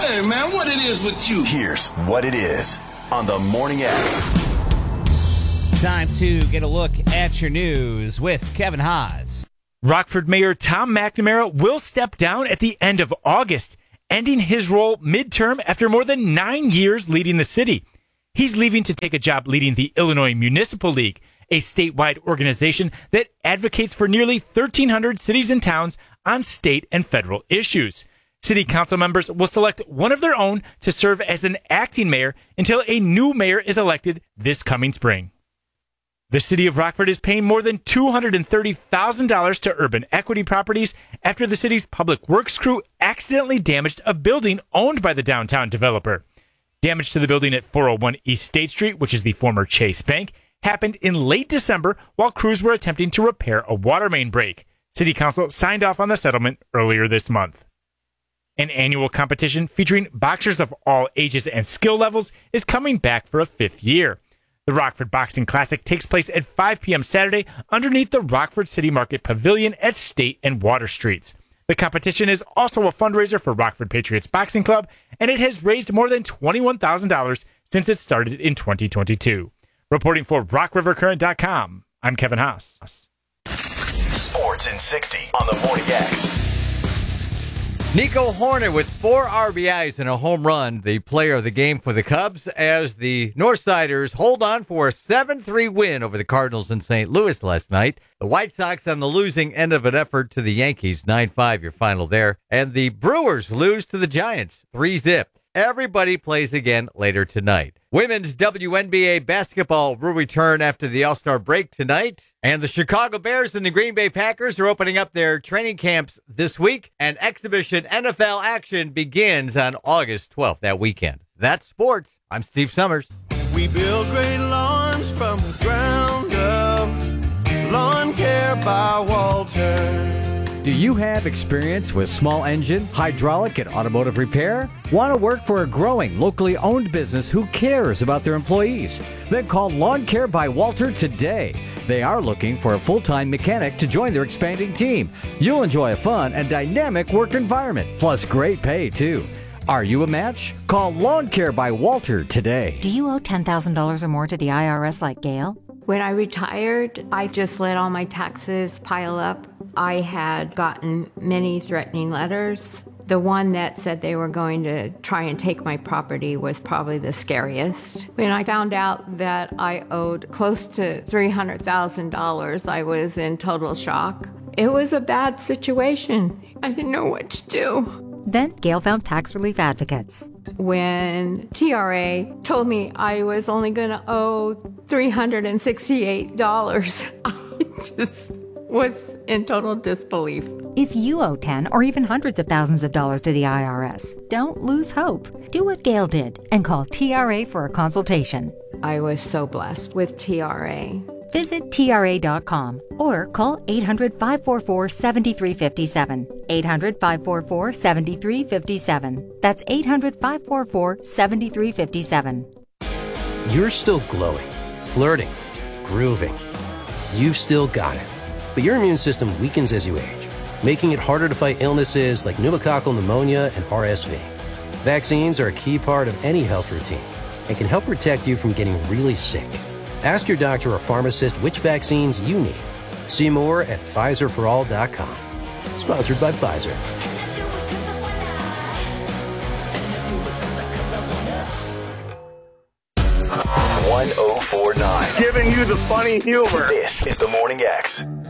Hey, man, what it is with you? Here's what it is on the Morning X. Time to get a look at your news with Kevin Haas. Rockford Mayor Tom McNamara will step down at the end of August, ending his role midterm after more than 9 years leading the city. He's leaving to take a job leading the Illinois Municipal League, a statewide organization that advocates for nearly 1,300 cities and towns on state and federal issues. City council members will select one of their own to serve as an acting mayor until a new mayor is elected this coming spring. The city of Rockford is paying more than $230,000 to Urban Equity Properties after the city's public works crew accidentally damaged a building owned by the downtown developer. Damage to the building at 401 East State Street, which is the former Chase Bank, happened in late December while crews were attempting to repair a water main break. City Council signed off on the settlement earlier this month. An annual competition featuring boxers of all ages and skill levels is coming back for a 5th year. The Rockford Boxing Classic takes place at 5 p.m. Saturday underneath the Rockford City Market Pavilion at State and Water Streets. The competition is also a fundraiser for Rockford Patriots Boxing Club, and it has raised more than $21,000 since it started in 2022. Reporting for RockRiverCurrent.com, I'm Kevin Haas. Sports in 60 on the Morning X. Nico Horner with 4 RBIs and a home run, the player of the game for the Cubs, as the Northsiders hold on for a 7-3 win over the Cardinals in St. Louis last night. The White Sox on the losing end of an effort to the Yankees, 9-5 your final there. And the Brewers lose to the Giants, 3-0. Everybody plays again later tonight. Women's WNBA basketball will return after the All-Star break tonight. And the Chicago Bears and the Green Bay Packers are opening up their training camps this week. And exhibition NFL action begins on August 12th, that weekend. That's sports. I'm Steve Summers. We build great lawns from the ground up. Lawn Care by Walter. Do you have experience with small engine, hydraulic, and automotive repair? Want to work for a growing, locally owned business who cares about their employees? Then call Lawn Care by Walter today. They are looking for a full-time mechanic to join their expanding team. You'll enjoy a fun and dynamic work environment, plus great pay, too. Are you a match? Call Lawn Care by Walter today. Do you owe $10,000 or more to the IRS like Gail? When I retired, I just let all my taxes pile up. I had gotten many threatening letters. The one that said they were going to try and take my property was probably the scariest. When I found out that I owed close to $300,000, I was in total shock. It was a bad situation. I didn't know what to do. Then Gail found tax relief advocates. When TRA told me I was only going to owe $368, I just was in total disbelief. If you owe 10 or even hundreds of thousands of dollars to the IRS, don't lose hope. Do what Gail did and call TRA for a consultation. I was so blessed with TRA. Visit TRA.com or call 800-544-7357. 800-544-7357. That's 800-544-7357. You're still glowing, flirting, grooving. You've still got it. But your immune system weakens as you age, making it harder to fight illnesses like pneumococcal pneumonia and RSV. Vaccines are a key part of any health routine and can help protect you from getting really sick. Ask your doctor or pharmacist which vaccines you need. See more at PfizerForAll.com. Sponsored by Pfizer. 1049. Giving you the funny humor. This is the Morning X.